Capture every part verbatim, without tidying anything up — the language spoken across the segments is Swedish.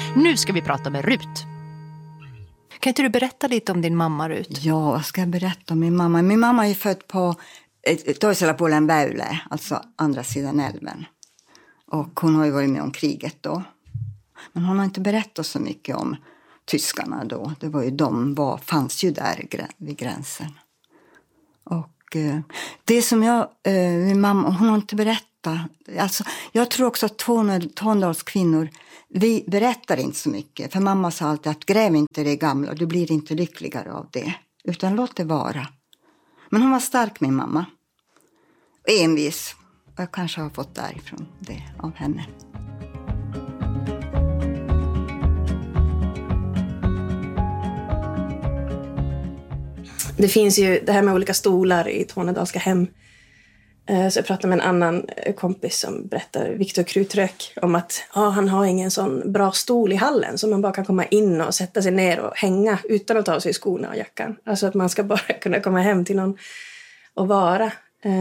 Nu ska vi prata med Rut. Kan inte du berätta lite om din mamma, Rut? Ja, vad ska jag berätta om min mamma? Min mamma är född på Toisella Väylä, alltså andra sidan älven. Och hon har ju varit med om kriget då. Men hon har inte berättat så mycket om tyskarna då. Det var ju de var, fanns ju där vid gränsen. Och eh, det som jag, eh, min mamma, hon har inte berättat. Alltså, jag tror också att Tornedalskvinnor, vi berättar inte så mycket. För mamma sa alltid att gräv inte det gamla, du blir inte lyckligare av det. Utan låt det vara. Men hon var stark, min mamma. Envis. Och jag kanske har fått därifrån det av henne. Det finns ju det här med olika stolar i tornedalska hem. Så jag pratade med en annan kompis som berättar, Viktor Krutrök, om att ja, han har ingen sån bra stol i hallen som man bara kan komma in och sätta sig ner och hänga utan att ta sig i skorna och jackan. Alltså att man ska bara kunna komma hem till någon och vara.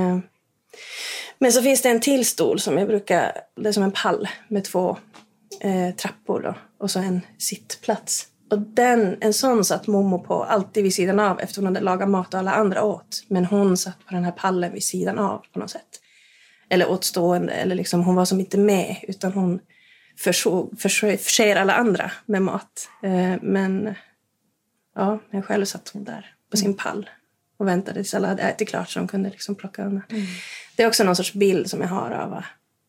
Men så finns det en till stol som jag brukar, det är som en pall med två eh, trappor då, och så en sittplats. Och den, en sån satt Momo på alltid vid sidan av efter hon hade lagat mat och alla andra åt. Men hon satt på den här pallen vid sidan av på något sätt. Eller åtstående, eller liksom hon var som inte med utan hon försåg, försåg, förser alla andra med mat. Eh, men ja, men själv satt hon där på sin pall och väntade tills alla hade ätit klart så de kunde liksom plocka undan. Mm. Det är också någon sorts bild som jag har av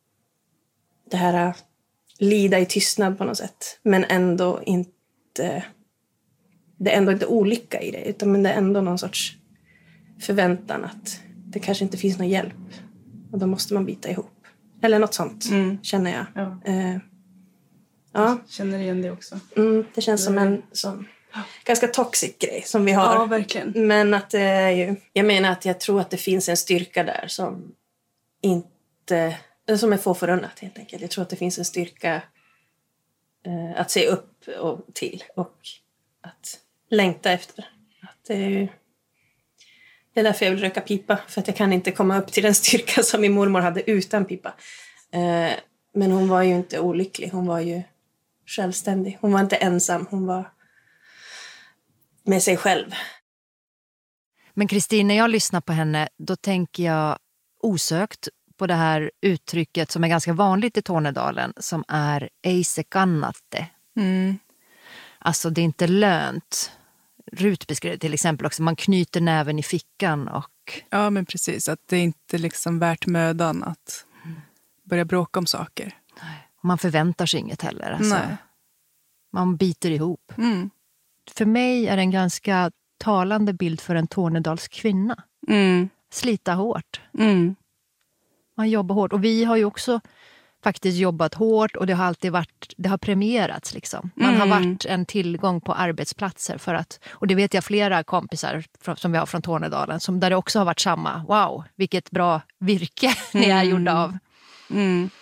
det här lida i tystnad på något sätt. Men ändå inte det är ändå inte olycka i det utan men det är ändå någon sorts förväntan att det kanske inte finns någon hjälp och då måste man bita ihop eller något sånt mm. känner jag. Ja. Eh, ja. Jag känner igen det också. Mm, det känns som en sån ja. ganska toxic grej som vi har. Ja, verkligen. Men att det är ju, jag menar att jag tror att det finns en styrka där som inte som är få förunnat helt enkelt. Jag tror att det finns en styrka eh, att se upp och till och att längta efter. Att det, är, det är därför jag vill röka pipa. För att jag kan inte komma upp till den styrka som min mormor hade utan pipa. Eh, men hon var ju inte olycklig. Hon var ju självständig. Hon var inte ensam. Hon var med sig själv. Men Kristin, när jag lyssnar på henne då tänker jag osökt på det här uttrycket som är ganska vanligt i Tornedalen som är eise kannatte. Mm. Alltså det är inte lönt. Rut beskrev till exempel också, man knyter näven i fickan och... Ja men precis, att det är inte liksom värt mödan att börja bråka om saker. Nej. Man förväntar sig inget heller. Alltså. Nej. Man biter ihop. Mm. För mig är det en ganska talande bild för en Tornedalskvinna. Mm. Slita hårt. Mm. Man jobbar hårt. Och vi har ju också faktiskt jobbat hårt och det har alltid varit, det har premierats liksom. Man Mm. har varit en tillgång på arbetsplatser för att, och det vet jag flera kompisar som vi har från Tornedalen, som där det också har varit samma, wow, vilket bra virke ni är gjorda av. Mm.